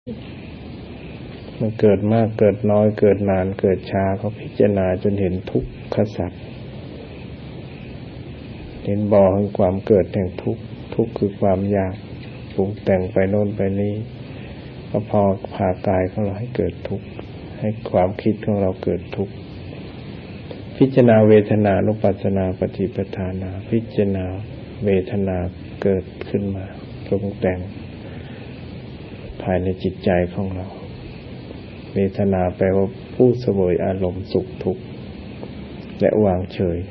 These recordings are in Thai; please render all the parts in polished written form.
มันเกิดมากเกิดน้อยเกิดนานเกิดช้าเขาพิจารณาจนเห็นทุกขสัจเห็นบ่อแห่งความเกิดแห่งทุกข์ทุกข์คือความอยากปรุงแต่งไปโน่นไปนี่ก็พอพากายของเราให้เกิดทุกข์ให้ความคิดของเราเกิดทุกข์พิจารณาเวทนานุปัสสนาปฏิปทานาพิจารณาเวทนาเกิดขึ้นมาปรุงแต่งภายในจิตใจของเราเวทนาแปลว่าผู้เสวยอารมณ์สุขทุกข์และวางเฉย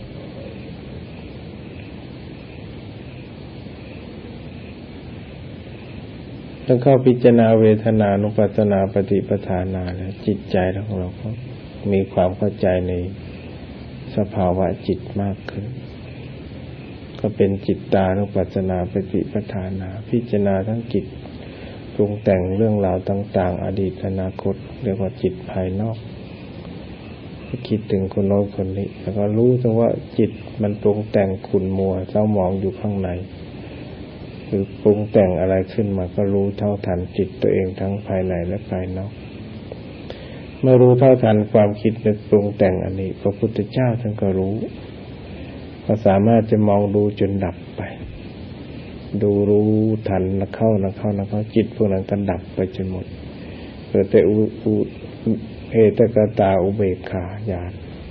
ถ้าเข้าพิจารณาเวทนานุปัสสนาปฏิปทานาแล้วจิตใจของเราก็มีความเข้าใจในสภาวะจิตมากขึ้นก็เป็นจิตตานุปัสสนาปฏิปทานาพิจารณาทั้งจิตปรุงแต่งเรื่องราวต่างๆอดีตอนาคตเรียกว่าจิตภายนอกคิดถึงคนโน้นคนนี้แล้วก็รู้ถึงว่าจิตมันปรุงแต่งขุ่นมัวเศร้าหมองอยู่ข้างในคือปรุงแต่งอะไรขึ้นมาก็รู้เท่าทันจิตตัวเองทั้งภายในและภายนอกเมื่อรู้เท่าทันความคิดนึกปรุงแต่งอันนี้พระพุทธเจ้าท่านก็รู้ก็สามารถจะมองดูจนดับไปดูรู้ทันนักเข้าจิตพวกนั้นก็ดับไปจนหมดเกิดแต่เอตกตาอุเบกขาญาณ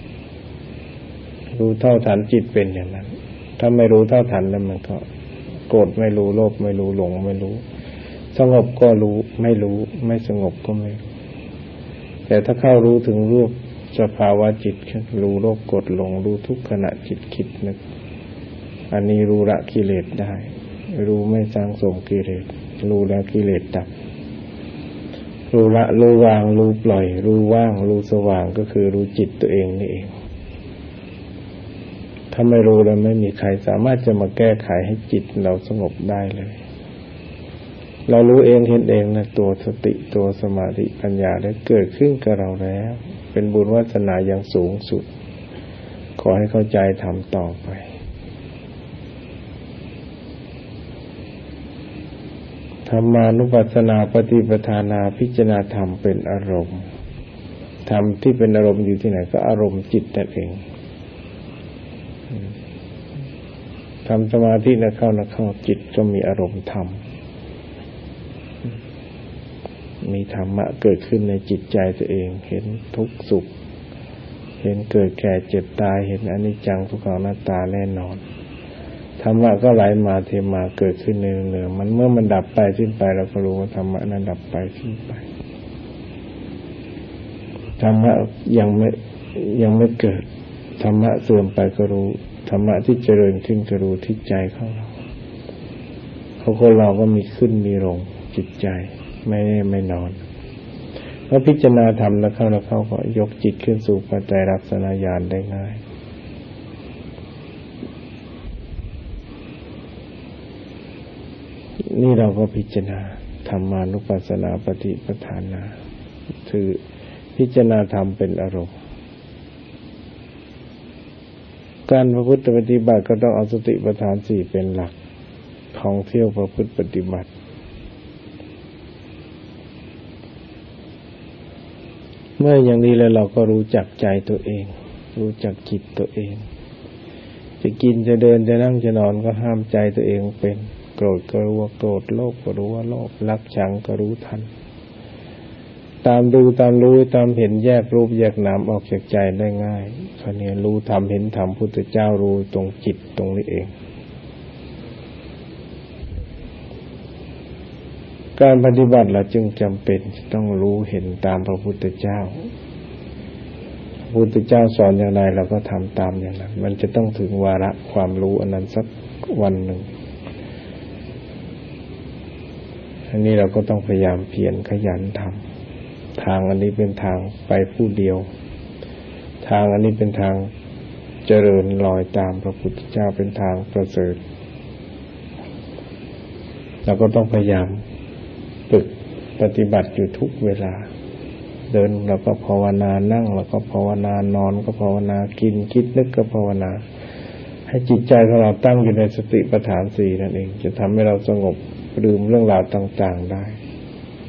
รู้เท่าทันจิตเป็นอย่างนั้นถ้าไม่รู้เท่าทันแล้วมันก็โกรธไม่รู้โลภไม่รู้หลงไม่รู้สงบก็รู้ไม่รู้ไม่สงบก็ไม่รู้แต่ถ้าเข้ารู้ถึงรูปสภาวะจิตรู้โลภโกรธหลงรู้ทุกขณะจิตคิดนึกอันนี้รู้ละกิเลสได้รู้ไม่สร้างสมกิเลสรู้แล้วกิเลสดับรู้ละรู้วางรู้ปล่อยรู้ว่างรู้สว่างก็คือรู้จิตตัวเองนี่เองถ้าไม่รู้แล้วไม่มีใครสามารถจะมาแก้ไขให้จิตเราสงบได้เลยเรารู้เองเห็นเองนะตัวสติตัวสมาธิปัญญาได้เกิดขึ้นกับเราแล้วเป็นบุญวาสนาอย่างสูงสุดขอให้เข้าใจทำต่อไปธรรมานุปัสสนาปฏิปทานาพิจารณาธรรมเป็นอารมณ์ธรรมที่เป็นอารมณ์อยู่ที่ไหนก็อารมณ์จิตนั่นเองทำสมาธินะเข้าจิตก็มีอารมณ์ธรรมมีธรรมะเกิดขึ้นในจิตใจตัวเองเห็นทุกข์สุขเห็นเกิดแก่เจ็บตายเห็นอนิจจังทุกขังอนัตตาแน่นอนธรรมะก็ไหลมาเทมาเกิดขึ้นในเนืองมันเมื่อมันดับไปสิ้นไปเราก็รู้ว่าธรรมะนั้นดับไปสิ้นไปธรรมะยังไม่เกิดธรรมะเสื่อมไปก็รู้ธรรมะที่เจริญขึ้นก็รู้ที่ใจของเราคนเราก็มีขึ้นมีลงจิตใจไม่นอนเมื่อพิจารณาธรรมแล้วเข้าก็ยกจิตขึ้นสู่ปัจจัยรักษณญาณได้ง่ายนี่เราก็พิจารณาธรรมานุปัสสนาปฏิปทานาคือพิจารณาธรรมเป็นอารมณ์การประพฤติปฏิบัติก็ต้องเอาสติปัฏฐาน4เป็นหลักท่องเที่ยวประพฤติปฏิบัติเมื่ออย่างนี้แล้วเราก็รู้จักใจตัวเองรู้จักจิตตัวเองจะกินจะเดินจะนั่งจะนอนก็ห้ามใจตัวเองเป็นโกรธก็รู้ว่าโกรธโลภก็รู้ว่าโลภรักชังก็รู้ทันตามดูตามรู้ตามเห็นแยกรูปแยกนามออกจากใจได้ง่ายคราวนี้รู้ธรรมเห็นธรรมพุทธเจ้ารู้ตรงจิตตรงนี้เองการปฏิบัติเราจึงจำเป็นต้องรู้เห็นตามพระพุทธเจ้าพระพุทธเจ้าสอนอย่างไรเราก็ทำตามอย่างนั้นมันจะต้องถึงวาระความรู้อันนั้นสักวันหนึ่งอันนี้เราก็ต้องพยายามเพียรขยันทำทางอันนี้เป็นทางไปผู้เดียวทางอันนี้เป็นทางเจริญรอยตามพระพุทธเจ้าเป็นทางประเสริฐเราก็ต้องพยายามฝึกปฏิบัติอยู่ทุกเวลาเดินเราก็ภาวนานั่งเราก็ภาวนานอนก็ภาวนากินคิดนึกก็ภาวนาให้จิตใจของเราตั้งอยู่ในสติปัฏฐาน4นั่นเองจะทำให้เราสงบลืมเรื่องราวต่างๆได้